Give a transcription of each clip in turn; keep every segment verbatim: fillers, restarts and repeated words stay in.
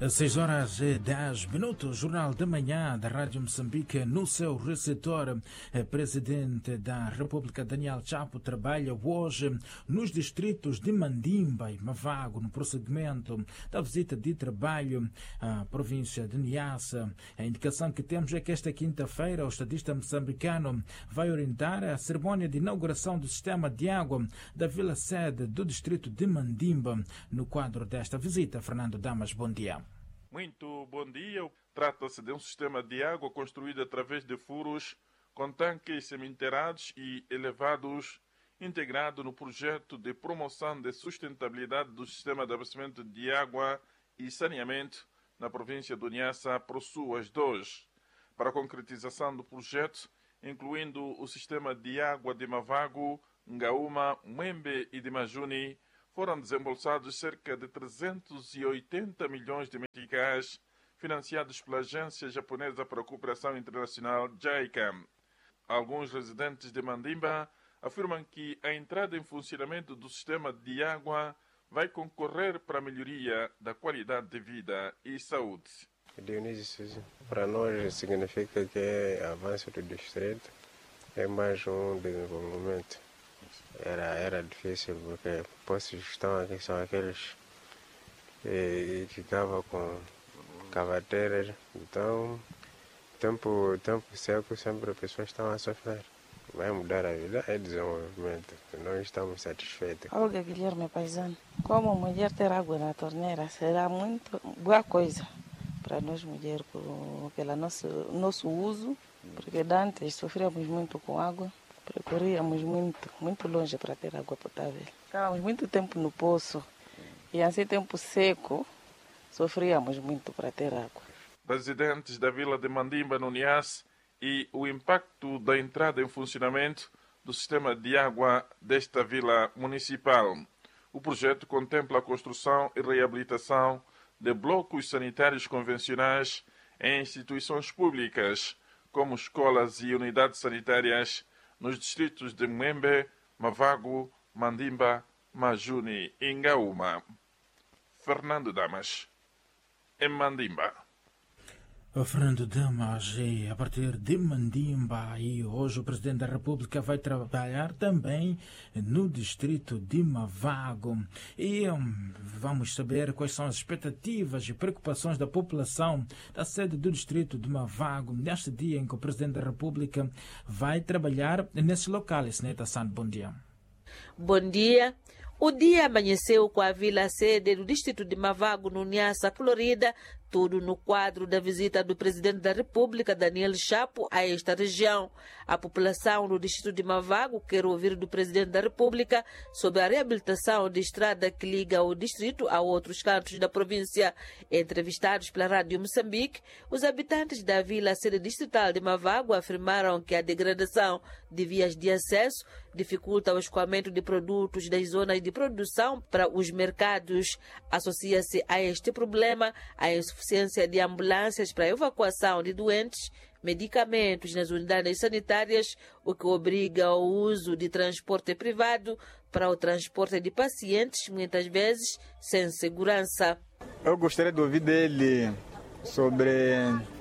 seis horas e dez minutos, Jornal da Manhã da Rádio Moçambique. No seu receptor, Presidente da República Daniel Chapo trabalha hoje nos distritos de Mandimba e Mavago, no prosseguimento da visita de trabalho à província de Niassa. A indicação que temos é que esta quinta-feira o estadista moçambicano vai orientar a cerimónia de inauguração do sistema de água da vila-sede do distrito de Mandimba. No quadro desta visita, Fernando Damas, bom dia. Muito bom dia. Trata-se de um sistema de água construído através de furos com tanques semi-enterrados e elevados, integrado no projeto de promoção de sustentabilidade do sistema de abastecimento de água e saneamento na província do Niassa, Prossuas dois. Para a concretização do projeto, incluindo o sistema de água de Mavago, Ngaúma, Mwembe e de Majuni, foram desembolsados cerca de trezentos e oitenta milhões de meticais, financiados pela Agência Japonesa para a Cooperação Internacional, JICA. Alguns residentes de Mandimba afirmam que a entrada em funcionamento do sistema de água vai concorrer para a melhoria da qualidade de vida e saúde. Dionísio, para nós significa que é avanço do distrito, é mais um desenvolvimento. Era, era difícil porque postos estão aqui, são aqueles que ficavam com cavateiras, então tempo, tempo seco sempre as pessoas estão a sofrer. Vai mudar a vida, é desenvolvimento, nós estamos satisfeitos. Olga Guilherme Paisano, como mulher ter água na torneira será muito boa coisa para nós mulheres, pelo nosso, nosso uso, porque antes sofríamos muito com água. Percorríamos muito, muito longe para ter água potável. Ficávamos muito tempo no poço e assim tempo seco, sofríamos muito para ter água. Residentes da vila de Mandimba, no Niassa, e o impacto da entrada em funcionamento do sistema de água desta vila municipal. O projeto contempla a construção e reabilitação de blocos sanitários convencionais em instituições públicas, como escolas e unidades sanitárias, nos distritos de Mwembe, Mavago, Mandimba, Majuni e Ngaúma. Fernando Damas, em Mandimba. O Fernando Damas, e a partir de Mandimba, e hoje o Presidente da República vai trabalhar também no distrito de Mavago. E um, vamos saber quais são as expectativas e preocupações da população da sede do distrito de Mavago neste dia em que o Presidente da República vai trabalhar nesse local. Seneta Sand, bom dia. Bom dia. O dia amanheceu com a vila-sede do distrito de Mavago, no Niassa, colorida, tudo no quadro da visita do Presidente da República, Daniel Chapo, a esta região. A população do distrito de Mavago quer ouvir do Presidente da República sobre a reabilitação de estrada que liga o distrito a outros cantos da província. Entrevistados pela Rádio Moçambique, os habitantes da vila-sede distrital de Mavago afirmaram que a degradação de vias de acesso dificulta o escoamento de produtos das zonas de produção para os mercados. Associa-se a este problema a insuficiência de ambulâncias para a evacuação de doentes, medicamentos nas unidades sanitárias, o que obriga ao uso de transporte privado para o transporte de pacientes, muitas vezes sem segurança. Eu gostaria de ouvir dele sobre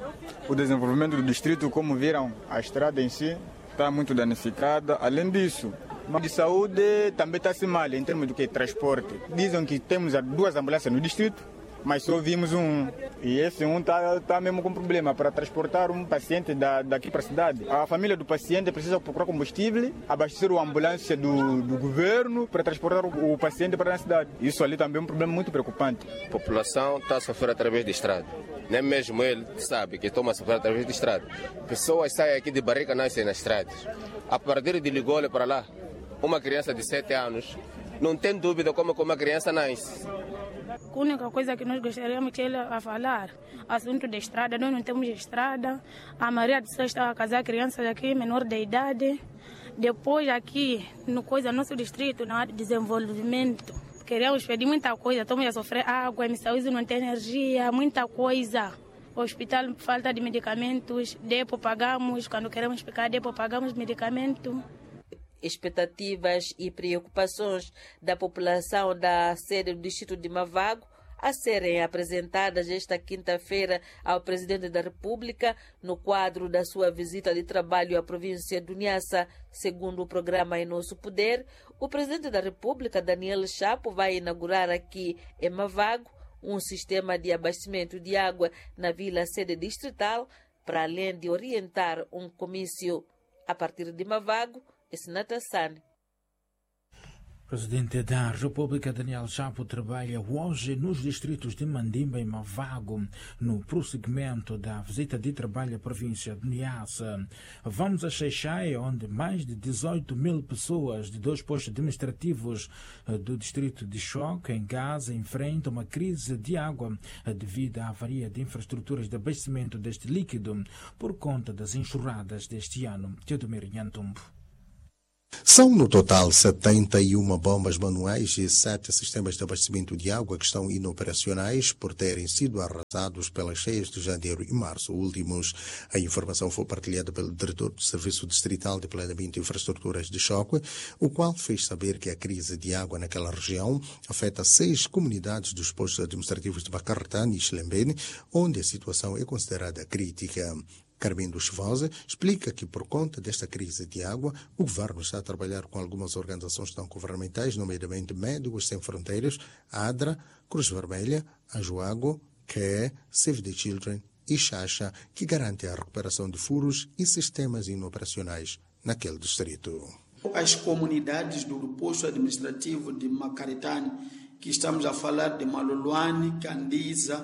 o desenvolvimento do distrito. Como viram, a estrada em si está muito danificada. Além disso, a de saúde também está se mal em termos do que transporte. Dizem que temos duas ambulâncias no distrito, mas só vimos um. E esse um está tá mesmo com problema para transportar um paciente da, daqui para a cidade. A família do paciente precisa procurar combustível, abastecer a ambulância do, do governo para transportar o, o paciente para a cidade. Isso ali também é um problema muito preocupante. A população está a sofrer através de estrada. Nem mesmo ele sabe que toma a sofrer através de estrada. Pessoas saem aqui de barriga, nascem nas estradas. A partir de Ligole para lá, uma criança de sete anos não tem dúvida como uma criança nasce. A única coisa que nós gostaríamos que ele a falar, assunto da estrada, nós não temos estrada. A maioria de pessoas está a casar crianças aqui, menor de idade. Depois aqui, no coisa, nosso distrito, na área de desenvolvimento, queremos pedir muita coisa, estamos a sofrer água, a saúde não tem energia, muita coisa. O hospital, falta de medicamentos, depo pagamos, quando queremos ficar depo pagamos medicamento. Expectativas e preocupações da população da sede do distrito de Mavago a serem apresentadas esta quinta-feira ao Presidente da República no quadro da sua visita de trabalho à província do Niassa. Segundo o programa Em Nosso Poder, o Presidente da República, Daniel Chapo, vai inaugurar aqui em Mavago um sistema de abastecimento de água na vila sede distrital, para além de orientar um comício a partir de Mavago e Sinatassane. O Presidente da República, Daniel Chapo, trabalha hoje nos distritos de Mandimba e Mavago, no prosseguimento da visita de trabalho à província de Niassa. Vamos a Xai-Xai, onde mais de dezoito mil pessoas de dois postos administrativos do distrito de Choque, em Gaza, enfrentam uma crise de água devido à avaria de infraestruturas de abastecimento deste líquido por conta das enxurradas deste ano. Teodomir Nhantumbo. São, no total, setenta e uma bombas manuais e sete sistemas de abastecimento de água que estão inoperacionais por terem sido arrasados pelas cheias de janeiro e março últimos. A informação foi partilhada pelo diretor do Serviço Distrital de Planeamento e Infraestruturas de Choque, o qual fez saber que a crise de água naquela região afeta seis comunidades dos postos administrativos de Bacarratane e Xilembene, onde a situação é considerada crítica. Carmindo Chivosa explica que, por conta desta crise de água, o governo está a trabalhar com algumas organizações não governamentais, nomeadamente Médicos Sem Fronteiras, ADRA, Cruz Vermelha, Ajuago, C E E, Save the Children e Xaxa, que garantem a recuperação de furos e sistemas inoperacionais naquele distrito. As comunidades do posto administrativo de Macaritane, que estamos a falar de Maluluane, Candiza,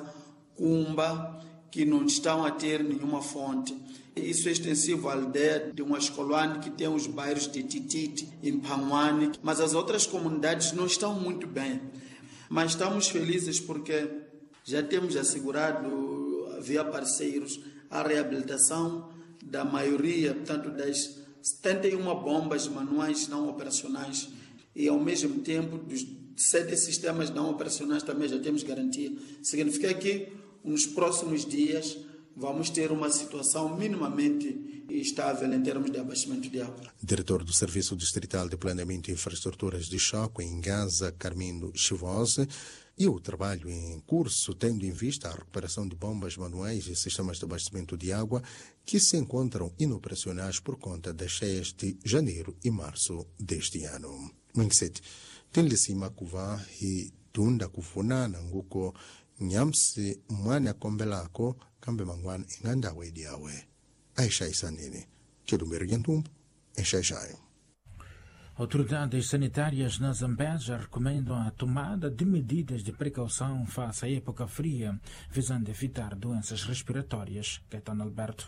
Cumba, que não estão a ter nenhuma fonte. Isso é extensivo à aldeia de uma escolane que tem os bairros de Titite, em Panguane, mas as outras comunidades não estão muito bem. Mas estamos felizes porque já temos assegurado, via parceiros, a reabilitação da maioria, portanto, das setenta e uma bombas manuais não operacionais e, ao mesmo tempo, dos sete sistemas não operacionais também já temos garantia. Significa que nos próximos dias vamos ter uma situação minimamente estável em termos de abastecimento de água. Diretor do Serviço Distrital de Planeamento e Infraestruturas de Choque, em Gaza, Carmindo Chivosa, e o trabalho em curso, tendo em vista a recuperação de bombas manuais e sistemas de abastecimento de água que se encontram inoperacionais por conta das cheias de janeiro e março deste ano. Mingset, tem-lhe cima kuva e tunda kufuna nanguko nyamsi mwana kombelako kambe mangwana ingandawe diawe aisha isanini Teodomir Nhantumbo em Xai-Xai. Autoridades sanitárias na Zambésia recomendam a tomada de medidas de precaução face à época fria, visando evitar doenças respiratórias. Caetano Alberto.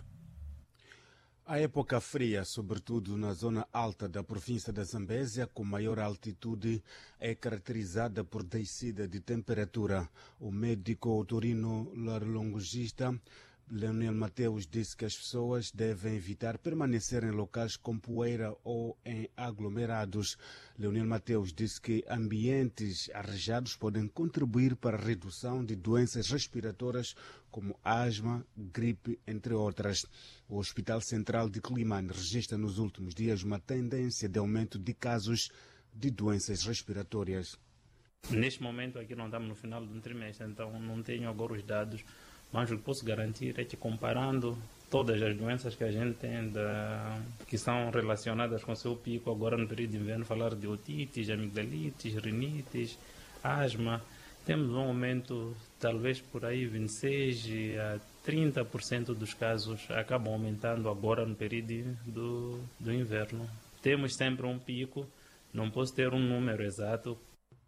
A época fria, sobretudo na zona alta da província da Zambésia, com maior altitude, é caracterizada por descida de temperatura. O médico otorino-laringologista Leonel Mateus disse que as pessoas devem evitar permanecer em locais com poeira ou em aglomerados. Leonel Mateus disse que ambientes arrejados podem contribuir para a redução de doenças respiratórias como asma, gripe, entre outras. O Hospital Central de Climane registra nos últimos dias uma tendência de aumento de casos de doenças respiratórias. Neste momento aqui não estamos no final do trimestre, então não tenho agora os dados. Mas o que posso garantir é que, comparando todas as doenças que a gente tem, da, que são relacionadas com o seu pico, agora no período de inverno, falar de otites, amigdalites, rinites, asma, temos um aumento, talvez por aí vinte e seis a trinta por cento dos casos acabam aumentando agora no período do, do inverno. Temos sempre um pico, não posso ter um número exato.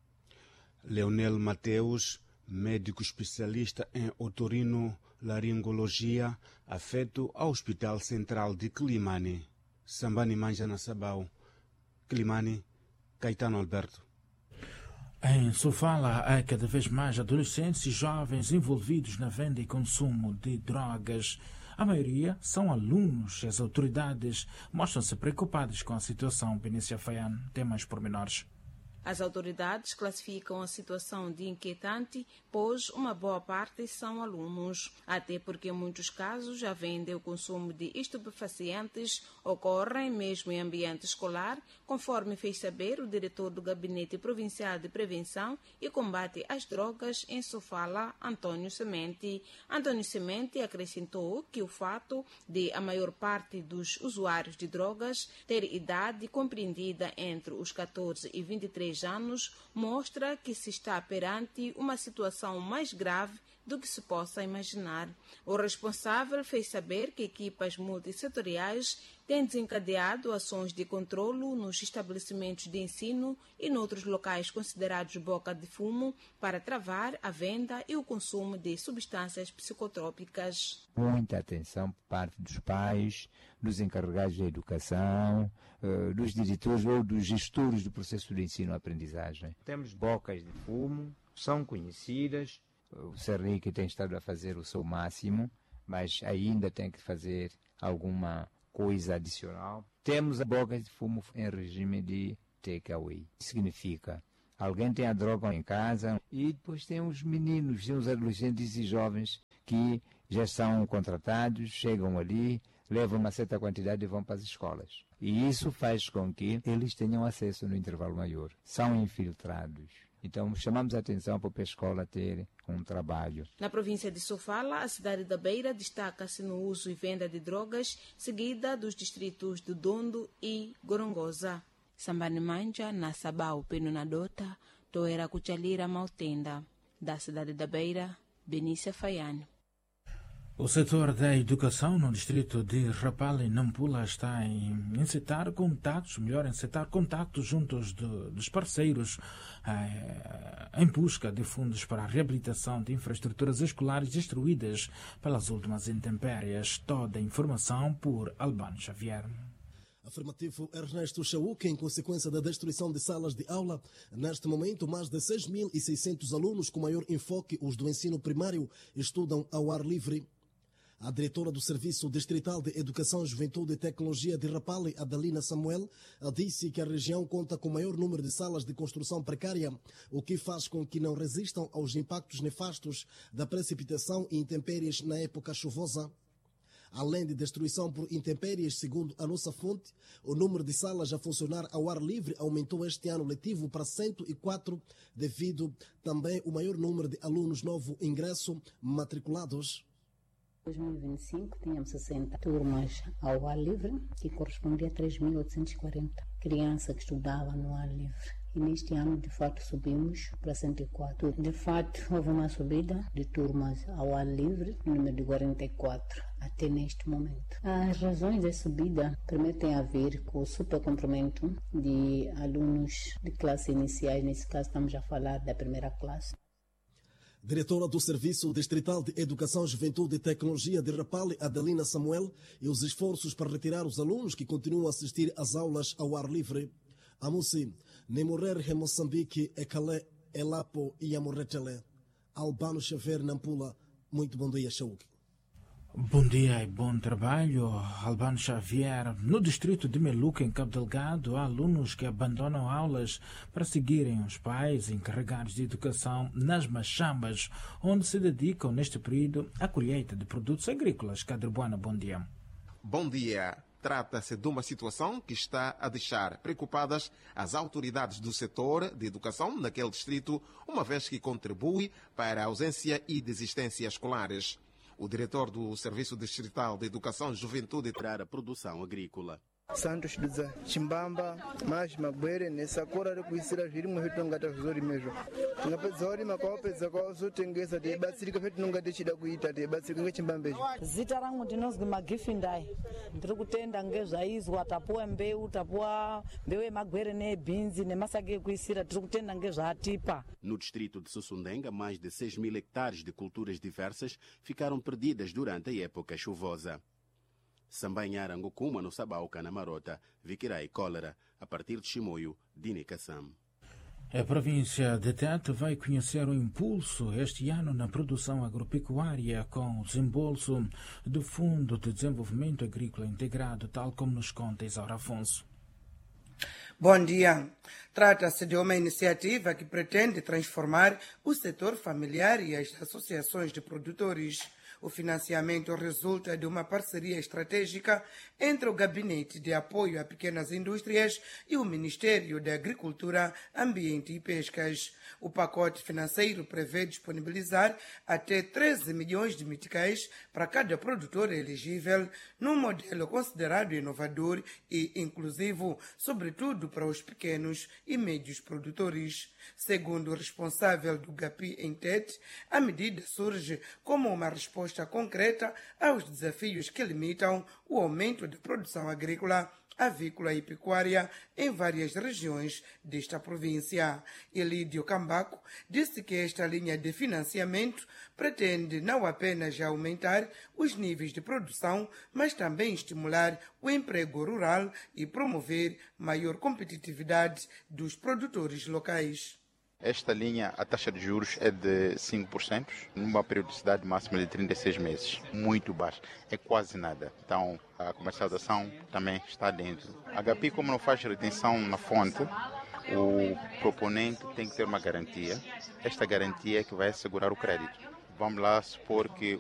Leonel Mateus, médico especialista em otorino-laringologia, afeto ao Hospital Central de Climane. Sambani Manja na Sabau. Climane, Caetano Alberto. Em Sofala, há cada vez mais adolescentes e jovens envolvidos na venda e consumo de drogas. A maioria são alunos e as autoridades mostram-se preocupadas com a situação. Benícia Faian tem mais pormenores. As autoridades classificam a situação de inquietante, pois uma boa parte são alunos, até porque em muitos casos a venda e o consumo de estupefacientes ocorrem mesmo em ambiente escolar, conforme fez saber o diretor do Gabinete Provincial de Prevenção e Combate às Drogas em Sofala, Antônio Semente. Antônio Semente acrescentou que o fato de a maior parte dos usuários de drogas ter idade compreendida entre os catorze e vinte e três anos mostra que se está perante uma situação mais grave do que se possa imaginar. O responsável fez saber que equipas multissetoriais têm desencadeado ações de controlo nos estabelecimentos de ensino e noutros locais considerados boca de fumo para travar a venda e o consumo de substâncias psicotrópicas. Muita atenção por parte dos pais, dos encarregados da educação, dos diretores ou dos gestores do processo de ensino-aprendizagem. Temos bocas de fumo, são conhecidas. O Serrique tem estado a fazer o seu máximo, mas ainda tem que fazer alguma coisa adicional. Temos bocas de fumo em regime de takeaway. Significa, alguém tem a droga em casa e depois tem os meninos, tem os adolescentes e jovens que já são contratados, chegam ali, levam uma certa quantidade e vão para as escolas. E isso faz com que eles tenham acesso no intervalo maior. São infiltrados. Então, chamamos a atenção para a escola ter um trabalho. Na província de Sofala, a cidade da Beira destaca-se no uso e venda de drogas, seguida dos distritos de Dondo e Gorongosa. Sambani Manja, na Sabau, Penunadota, Toera Cuchalira, Mautenda. Da cidade da Beira, Benícia Faiane. O setor da educação no distrito de Rapala e Nampula está em incitar contatos, melhor, incitar contatos juntos de, dos parceiros eh, em busca de fundos para a reabilitação de infraestruturas escolares destruídas pelas últimas intempéries. Toda a informação por Albano Xavier. Afirmativo Ernesto Chauque, em consequência da destruição de salas de aula. Neste momento, mais de seis mil e seiscentos alunos com maior enfoque, os do ensino primário, estudam ao ar livre. A diretora do Serviço Distrital de Educação, Juventude e Tecnologia de Rapale, Adelina Samuel, disse que a região conta com o maior número de salas de construção precária, o que faz com que não resistam aos impactos nefastos da precipitação e intempéries na época chuvosa. Além de destruição por intempéries, segundo a nossa fonte, o número de salas a funcionar ao ar livre aumentou este ano letivo para cento e quatro, devido também ao maior número de alunos novo ingresso matriculados. Em dois mil e vinte e cinco, tínhamos sessenta turmas ao ar livre, que correspondia a três mil oitocentos e quarenta crianças que estudavam no ar livre. E neste ano, de fato, subimos para cento e quatro. De fato, houve uma subida de turmas ao ar livre, número de quarenta e quatro, até neste momento. As razões da subida, primeiro, tem a ver com o supercomprimento de alunos de classe iniciais. Nesse caso, estamos a falar da primeira classe. Diretora do Serviço Distrital de Educação, Juventude e Tecnologia de Rapale, Adelina Samuel, e os esforços para retirar os alunos que continuam a assistir às aulas ao ar livre. Amusi, Nemorer Moçambique, Ecalé, Elapo e Amorretele. Albano Xavier, Nampula. Muito bom dia, Chauque. Bom dia e bom trabalho, Albano Xavier. No distrito de Meluca, em Cabo Delgado, há alunos que abandonam aulas para seguirem os pais encarregados de educação nas machambas, onde se dedicam neste período à colheita de produtos agrícolas. Cadrebuana, bom dia. Bom dia. Trata-se de uma situação que está a deixar preocupadas as autoridades do setor de educação naquele distrito, uma vez que contribui para a ausência e desistência escolares. O diretor do Serviço Distrital de Educação, Juventude e a Produção Agrícola. Santos Duza, Chimbamba, mais Magbere, nessa cora de conhecer vir uma retonga da Zori mesmo. Na pessoa, uma copa, a coisa tem que ser de Batsirica, nunca deixa de cuidar de Batsirica Chimbambe. Zitarango de nós de Magifindai, Drugutenda, Angezais, Watapoa, Mbeu, Tapua, Beue Magbere, ne Binzi, ne Massage, conhecer a Drugutenda, Angezatipa. No distrito de Sussundenga, mais de seis mil hectares de culturas diversas ficaram perdidas durante a época chuvosa. Sambanhar Angokuma no Sabauca, na Marota, Viquirai Cólera, a partir de Chimoio, Dinicassam. A província de Tete vai conhecer o impulso este ano na produção agropecuária com o desembolso do Fundo de Desenvolvimento Agrícola Integrado, tal como nos conta Isaura Afonso. Bom dia. Trata-se de uma iniciativa que pretende transformar o setor familiar e as associações de produtores. O financiamento resulta de uma parceria estratégica entre o Gabinete de Apoio a Pequenas Indústrias e o Ministério da Agricultura, Ambiente e Pescas. O pacote financeiro prevê disponibilizar até treze milhões de meticais para cada produtor elegível, num modelo considerado inovador e inclusivo, sobretudo para os pequenos e médios produtores. Segundo o responsável do GAPI em Tete, a medida surge como uma resposta concreta aos desafios que limitam o aumento da produção agrícola, avícola e pecuária em várias regiões desta província. Elídio Cambaco disse que esta linha de financiamento pretende não apenas aumentar os níveis de produção, mas também estimular o emprego rural e promover maior competitividade dos produtores locais. Esta linha, a taxa de juros é de cinco por cento, numa periodicidade máxima de trinta e seis meses. Muito baixa, é quase nada. Então, a comercialização também está dentro. A H P I, como não faz retenção na fonte, o proponente tem que ter uma garantia. Esta garantia é que vai assegurar o crédito. Vamos lá supor que